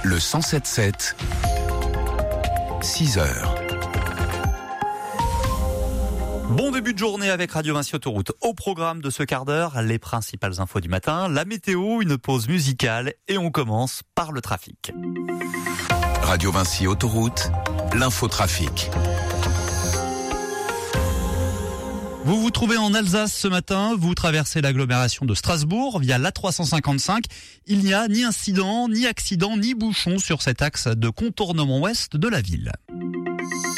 Le 107.7, 6 heures. Bon début de journée avec Radio Vinci Autoroute. Au programme de ce quart d'heure, les principales infos du matin, la météo, une pause musicale et on commence par le trafic. Radio Vinci Autoroute, l'infotrafic. Vous vous trouvez en Alsace ce matin, vous traversez l'agglomération de Strasbourg via l'A355. Il n'y a ni incident, ni accident, ni bouchon sur cet axe de contournement ouest de la ville.